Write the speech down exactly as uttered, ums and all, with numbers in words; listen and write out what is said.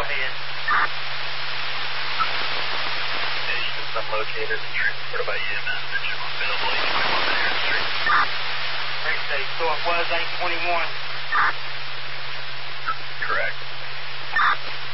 ahead. Station is unlocated and transported by E M S. Engine available, eight twenty-one Manhattan Street. Appreciate it. So it was eight twenty-one. Correct.